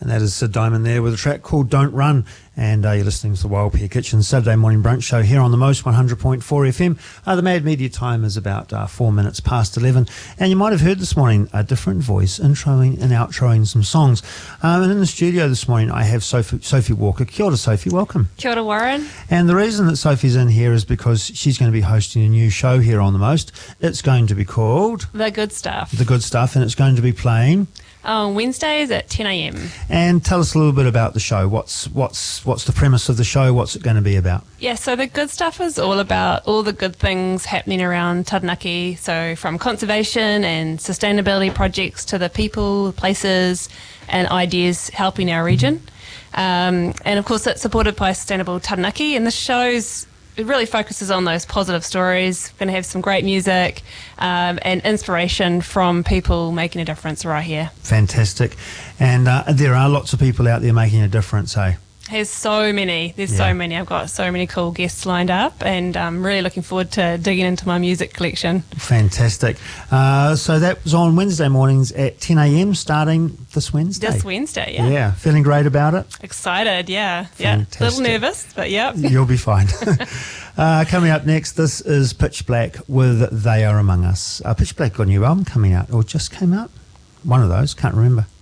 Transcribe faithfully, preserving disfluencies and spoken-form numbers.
And that is Sid Diamond there with a track called Don't Run. And uh, you're listening to the Wild Pear Kitchen Saturday morning brunch show here on the Most one hundred point four F M. Uh, the Mad Media time is about uh, four minutes past eleven. And you might have heard this morning a different voice introing and outroing some songs. Um, and in the studio this morning, I have Sophie, Sophie Walker. Kia ora, Sophie. Welcome. Kia ora, Warren. And the reason that Sophie's in here is because she's going to be hosting a new show here on the Most. It's going to be called The Good Stuff. The Good Stuff, and it's going to be playing on Wednesdays at ten a m. And tell us a little bit about the show. What's what's what's the premise of the show? What's it going to be about? Yeah, so The Good Stuff is all about all the good things happening around Taranaki. So from conservation and sustainability projects to the people, places and ideas helping our region. Um, and of course, it's supported by Sustainable Taranaki. And the show's it really focuses on those positive stories. We're going to have some great music um, and inspiration from people making a difference right here. Fantastic. And uh, there are lots of people out there making a difference, eh? There's so many. There's yeah. so many. I've got so many cool guests lined up, and I'm really looking forward to digging into my music collection. Fantastic. Uh, so that was on Wednesday mornings at ten a m starting this Wednesday. This Wednesday, yeah. Yeah. Feeling great about it? Excited, yeah. Fantastic. Yeah. A little nervous, but yeah. You'll be fine. uh, coming up next, this is Pitch Black with They Are Among Us. Uh, Pitch Black got a new album coming out, or just came out. One of those, can't remember.